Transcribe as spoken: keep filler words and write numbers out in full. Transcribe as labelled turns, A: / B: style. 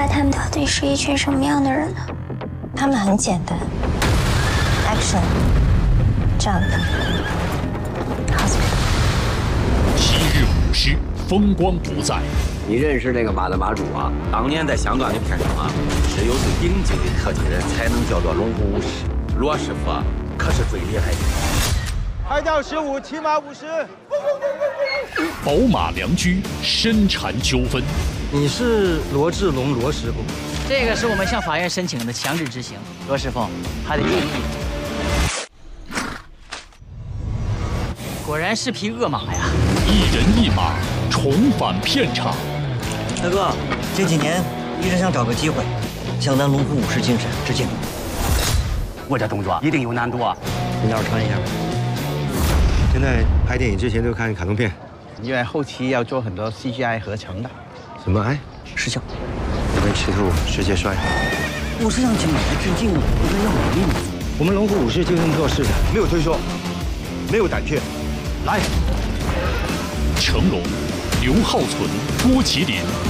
A: 下他们到底是一群什么样的人呢？
B: 他们很简单 ，action， jump， husband。
C: 昔日武师风光不再。
D: 你认识那个马的马主啊？当年在香港的片场啊，只有最顶级的特技人才能叫做龙虎武师。罗师傅可是最厉害的。
E: 拍到十五，骑马五十。
C: 宝马良驹，身缠纠纷。
F: 你是罗志龙罗师傅？
G: 这个是我们向法院申请的强制执行，罗师傅还得注意。果然是匹恶马呀！
C: 一人一马重返片场。
H: 大哥，这几年一直想找个机会，向咱龙虎武士精神致敬。
I: 我这动作一定有难度啊！
H: 你让我穿一下。
J: 现在拍电影之前都看卡通片，
K: 因为后期要做很多 C G I 合成的。
J: 什么哎？
H: 失效。
J: 我们赤兔世界帅。
H: 我是向警察致敬，不是要我命。
J: 我们龙虎武士就这么做事的，没有退缩，没有胆怯。
C: 来，成龙、刘浩存、郭麒麟